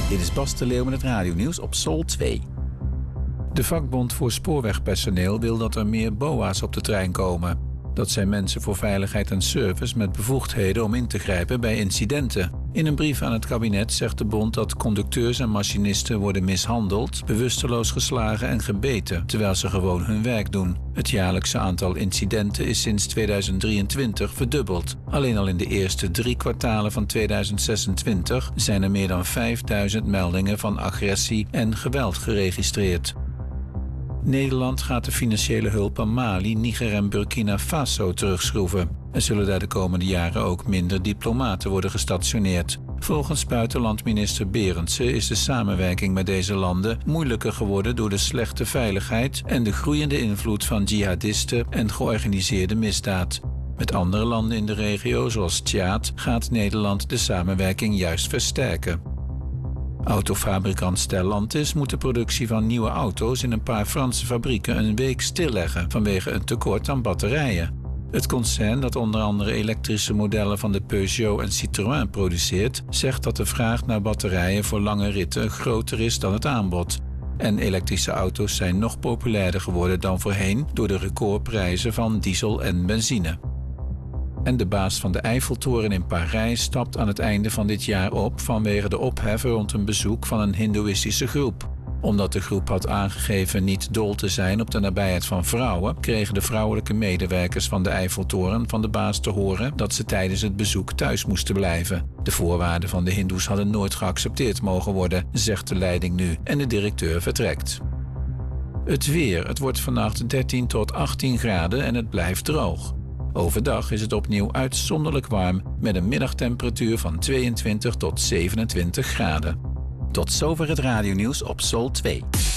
Dit is Bas de Leeuw met het radionieuws op Sol 2. De vakbond voor spoorwegpersoneel wil dat er meer BOA's op de trein komen. Dat zijn mensen voor veiligheid en service met bevoegdheden om in te grijpen bij incidenten. In een brief aan het kabinet zegt de bond dat conducteurs en machinisten worden mishandeld, bewusteloos geslagen en gebeten, terwijl ze gewoon hun werk doen. Het jaarlijkse aantal incidenten is sinds 2023 verdubbeld. Alleen al in de eerste 3 kwartalen van 2026 zijn er meer dan 5000 meldingen van agressie en geweld geregistreerd. Nederland gaat de financiële hulp aan Mali, Niger en Burkina Faso terugschroeven. Er zullen daar de komende jaren ook minder diplomaten worden gestationeerd. Volgens buitenlandminister Berendsen is de samenwerking met deze landen moeilijker geworden door de slechte veiligheid en de groeiende invloed van jihadisten en georganiseerde misdaad. Met andere landen in de regio, zoals Tjaad, gaat Nederland de samenwerking juist versterken. Autofabrikant Stellantis moet de productie van nieuwe auto's in een paar Franse fabrieken een week stilleggen vanwege een tekort aan batterijen. Het concern, dat onder andere elektrische modellen van de Peugeot en Citroën produceert, zegt dat de vraag naar batterijen voor lange ritten groter is dan het aanbod. En elektrische auto's zijn nog populairder geworden dan voorheen door de recordprijzen van diesel en benzine. En de baas van de Eiffeltoren in Parijs stapt aan het einde van dit jaar op vanwege de ophef rond een bezoek van een hindoeïstische groep. Omdat de groep had aangegeven niet dol te zijn op de nabijheid van vrouwen, kregen de vrouwelijke medewerkers van de Eiffeltoren van de baas te horen dat ze tijdens het bezoek thuis moesten blijven. De voorwaarden van de hindoes hadden nooit geaccepteerd mogen worden, zegt de leiding nu, en de directeur vertrekt. Het weer. Het wordt vannacht 13 tot 18 graden en het blijft droog. Overdag is het opnieuw uitzonderlijk warm met een middagtemperatuur van 22 tot 27 graden. Tot zover het radionieuws op Sol 2.